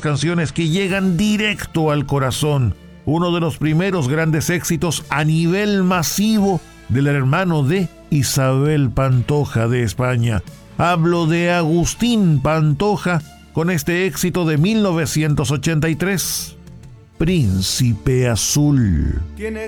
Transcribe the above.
canciones que llegan directo al corazón. Uno de los primeros grandes éxitos a nivel masivo del hermano de Isabel Pantoja de España. Hablo de Agustín Pantoja con este éxito de 1983, Príncipe Azul.